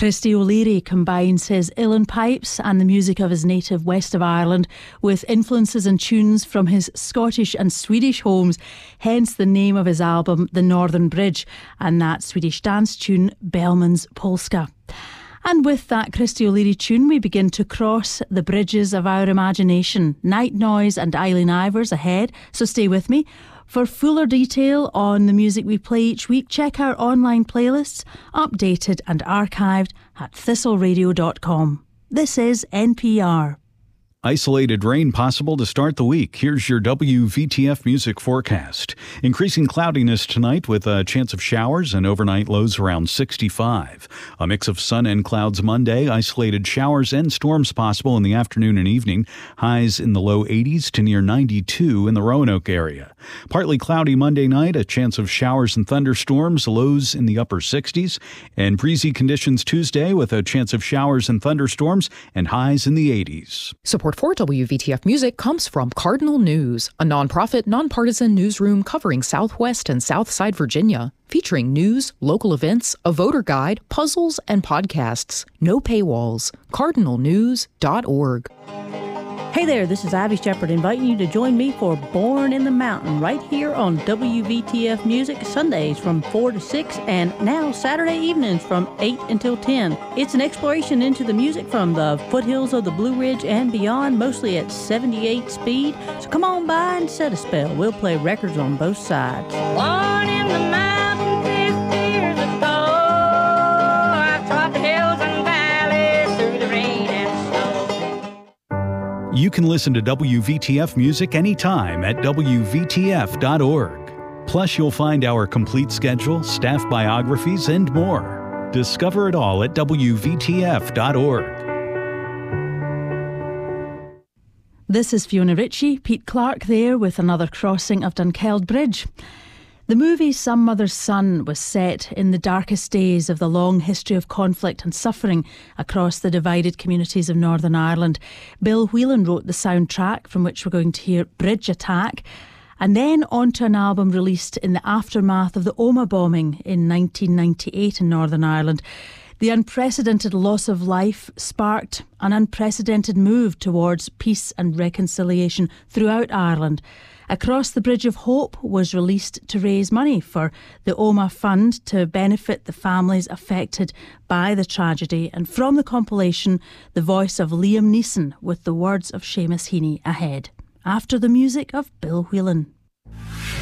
Christy O'Leary combines his uilleann pipes and the music of his native west of Ireland with influences and tunes from his Scottish and Swedish homes, hence the name of his album The Northern Bridge and that Swedish dance tune Bellman's Polska. And with that Christy O'Leary tune, we begin to cross the bridges of our imagination. Night Noise and Eileen Ivers ahead, so stay with me. For fuller detail on the music we play each week, check our online playlists, updated and archived at thistleradio.com. This is NPR. Isolated rain possible to start the week. Here's your WVTF music forecast. Increasing cloudiness tonight with a chance of showers and overnight lows around 65. A mix of sun and clouds Monday. Isolated showers and storms possible in the afternoon and evening. Highs in the low 80s to near 92 in the Roanoke area. Partly cloudy Monday night. A chance of showers and thunderstorms. Lows in the upper 60s. And breezy conditions Tuesday with a chance of showers and thunderstorms and highs in the 80s. Support for WVTF Music comes from Cardinal News, a nonprofit, nonpartisan newsroom covering Southwest and Southside Virginia, featuring news, local events, a voter guide, puzzles, and podcasts. No paywalls. cardinalnews.org. Hey there, this is Ivy Shepherd inviting you to join me for Born in the Mountain right here on WVTF Music, Sundays from 4 to 6 and now Saturday evenings from 8 until 10. It's an exploration into the music from the foothills of the Blue Ridge and beyond, mostly at 78 speed. So come on by and set a spell. We'll play records on both sides. Born in the mountain 50 years ago, I trod the hills and valleys through the rain and snow. You can listen to WVTF music anytime at WVTF.org. Plus, you'll find our complete schedule, staff biographies, and more. Discover it all at WVTF.org. This is Fiona Ritchie, Pete Clark there with another crossing of Dunkeld Bridge. The movie Some Mother's Son was set in the darkest days of the long history of conflict and suffering across the divided communities of Northern Ireland. Bill Whelan wrote the soundtrack, from which we're going to hear Bridge Attack, and then onto an album released in the aftermath of the Omagh bombing in 1998 in Northern Ireland. The unprecedented loss of life sparked an unprecedented move towards peace and reconciliation throughout Ireland. Across the Bridge of Hope was released to raise money for the Omagh Fund to benefit the families affected by the tragedy. And from the compilation, the voice of Liam Neeson with the words of Seamus Heaney ahead, after the music of Bill Whelan.